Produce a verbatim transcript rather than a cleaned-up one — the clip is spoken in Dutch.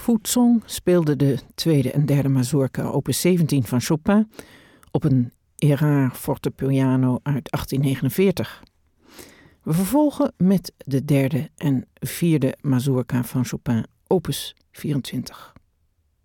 Fuzhong speelde de tweede en derde mazurka opus zeventien van Chopin op een Erard fortepiano uit achttien negenenveertig. We vervolgen met de derde en vierde mazurka van Chopin opus vierentwintig.